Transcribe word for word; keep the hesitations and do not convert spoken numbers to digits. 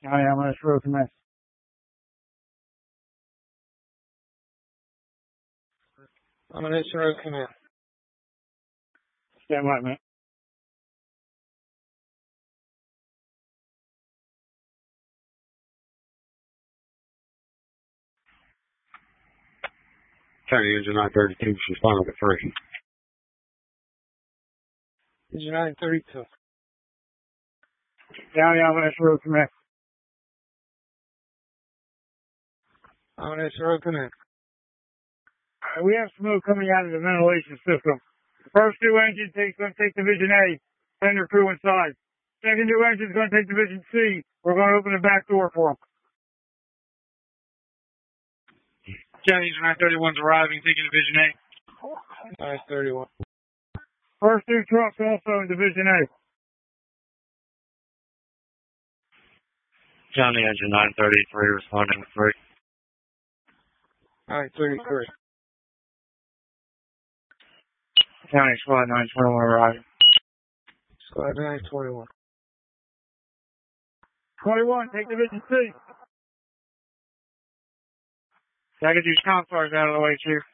I am on this road command. I'm on this road command. Stand by, man. County Engine nine thirty-two, responding to three. Engine nine thirty-two. County, I'm on this road command. I'm on this road command. Uh, we have smoke coming out of the ventilation system. The first two engines take, going to take Division A, send their crew inside. Second two engines going to take Division C. We're going to open the back door for them. County Engine nine thirty-one's arriving, taking Division A. nine thirty-one. First two trucks also in Division A. County Engine nine thirty-three, responding to three. nine thirty-three. County Squad nine twenty-one arriving. Squad nine twenty-one. twenty-one, take Division C. I get these comp cars out of the way, Chief.